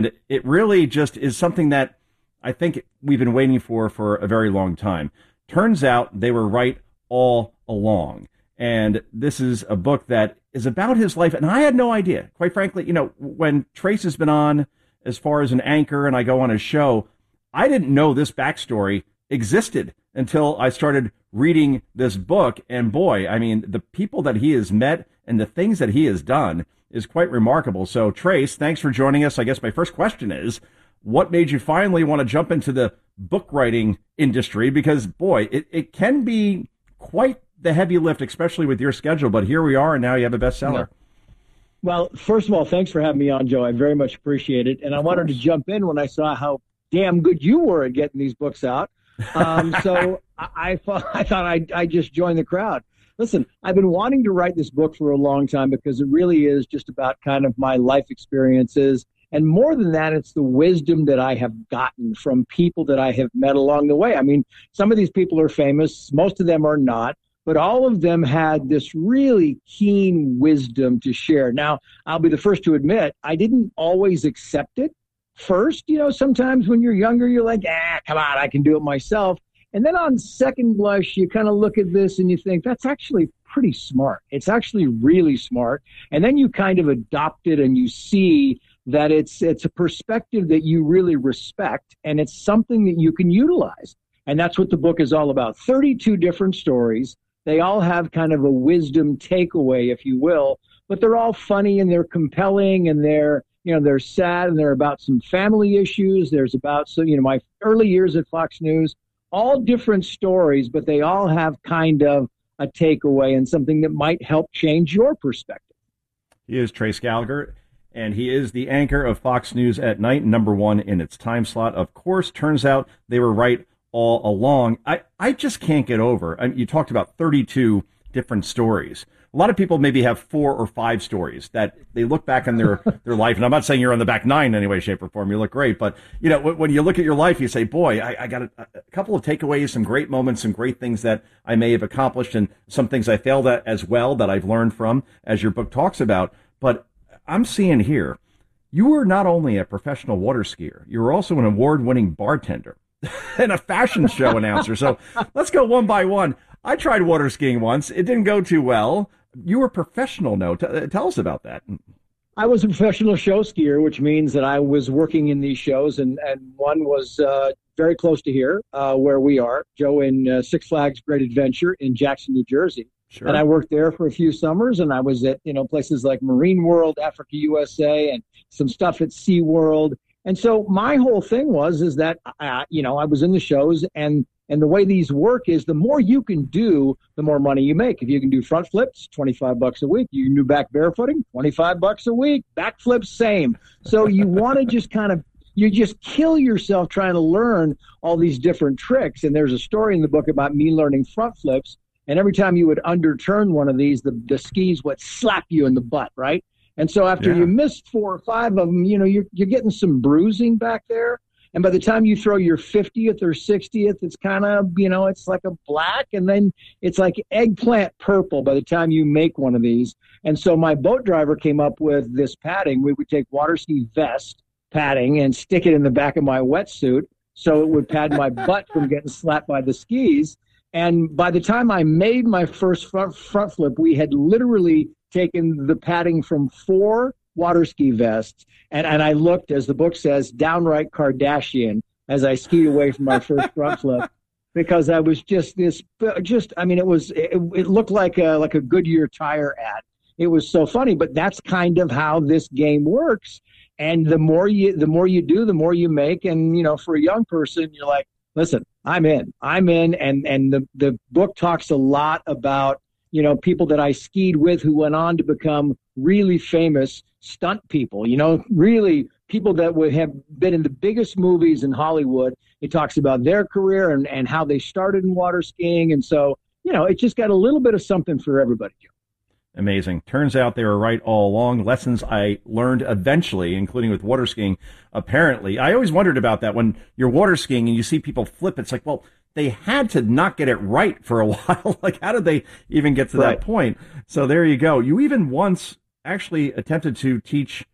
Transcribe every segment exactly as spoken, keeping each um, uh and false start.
It really just is something that I think we've been waiting for for a very long time. Turns out they were right all along. And this is a book that is about his life. And I had no idea, quite frankly, you know, when Trace has been on as far as an anchor and I go on his show, I didn't know this backstory existed until I started reading this book. And boy, I mean, the people that he has met and the things that he has done is quite remarkable. So, Trace, thanks for joining us. I guess my first question is, what made you finally want to jump into the book writing industry? Because, boy, it, it can be quite the heavy lift, especially with your schedule. But here we are, and now you have a bestseller. Yeah. Well, first of all, thanks for having me on, Joe. I very much appreciate it. And I wanted to jump in when I saw how damn good you were at getting these books out. Um, so I, I thought, I thought I'd, I'd just join the crowd. Listen, I've been wanting to write this book for a long time because it really is just about kind of my life experiences. And more than that, it's the wisdom that I have gotten from people that I have met along the way. I mean, some of these people are famous. Most of them are not. But all of them had this really keen wisdom to share. Now, I'll be the first to admit, I didn't always accept it first. You know, sometimes when you're younger, you're like, ah, come on, I can do it myself. And then on second blush, you kind of look at this and you think, that's actually pretty smart. It's actually really smart. And then you kind of adopt it and you see that it's it's a perspective that you really respect, and it's something that you can utilize. And that's what the book is all about. thirty-two different stories. They all have kind of a wisdom takeaway, if you will, but they're all funny and they're compelling and they're, you know, they're sad and they're about some family issues. There's about, so, you know, my early years at Fox News, all different stories, but they all have kind of a takeaway and something that might help change your perspective. He is Trace Gallagher, and he is the anchor of Fox News at night, number one in its time slot. Of course, turns out they were right all along. I, I just can't get over. I mean, you talked about thirty-two different stories. A lot of people maybe have four or five stories that they look back on their, their life. And I'm not saying you're on the back nine in any way, shape, or form. You look great. But, you know, when you look at your life, you say, boy, I, I got a, a couple of takeaways, some great moments, some great things that I may have accomplished, and some things I failed at as well that I've learned from, as your book talks about. But I'm seeing here, you were not only a professional water skier, you were also an award-winning bartender and a fashion show announcer. So let's go one by one. I tried water skiing once. It didn't go too well. You were professional, no? T- tell us about that. I was a professional show skier, which means that I was working in these shows, and, and one was uh, very close to here, uh, where we are, Joe, in uh, Six Flags Great Adventure in Jackson, New Jersey. Sure. And I worked there for a few summers, and I was at, you know, places like Marine World, Africa U S A, and some stuff at SeaWorld. And so my whole thing was, is that, uh, you know, I was in the shows, and, and the way these work is the more you can do, the more money you make. If you can do front flips, twenty-five bucks a week. You can do back barefooting, twenty-five bucks a week. Back flips, same. So you want to just kind of, you just kill yourself trying to learn all these different tricks. And there's a story in the book about me learning front flips. And every time you would underturn one of these, the, the skis would slap you in the butt, right? And so after yeah. you missed four or five of them, you know, you're, you're getting some bruising back there. And by the time you throw your fiftieth or sixtieth, it's kind of, you know, it's like a black, and then it's like eggplant purple by the time you make one of these. And so my boat driver came up with this padding. We would take water ski vest padding and stick it in the back of my wetsuit so it would pad my butt from getting slapped by the skis. And by the time I made my first front, front flip, we had literally taken the padding from four water ski vests, and, and I looked, as the book says, downright Kardashian as I skied away from my first front flip, because I was just this, just, I mean, it was, it, it looked like a, like a Goodyear tire ad. It was so funny, but that's kind of how this game works. And the more you, the more you do, the more you make. And, you know, for a young person, you're like, listen, I'm in, I'm in. And, and the, the book talks a lot about, you know, people that I skied with who went on to become really famous stunt people, you know, really people that would have been in the biggest movies in Hollywood. It talks about their career and, and how they started in water skiing. And so, you know, it just got a little bit of something for everybody. Amazing. Turns out they were right all along. Lessons I learned eventually, including with water skiing, apparently. I always wondered about that when you're water skiing and you see people flip. It's like, well, they had to not get it right for a while. Like, how did they even get to right. that point? So there you go. You even once actually attempted to teach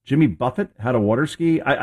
Jimmy Buffett had a water ski. I,